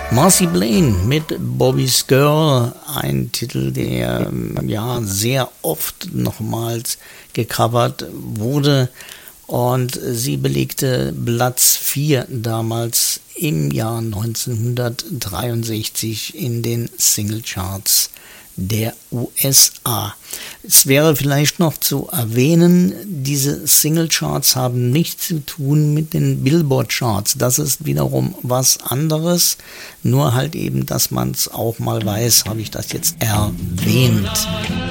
Marcy Blaine mit Bobby's Girl, ein Titel, der sehr oft nochmals gecovert wurde, und sie belegte Platz 4 damals im Jahr 1963 in den Singlecharts der USA. Es wäre vielleicht noch zu erwähnen, diese Singlecharts haben nichts zu tun mit den Billboard-Charts. Das ist wiederum was anderes. Nur halt eben, dass man es auch mal weiß, habe ich das jetzt erwähnt.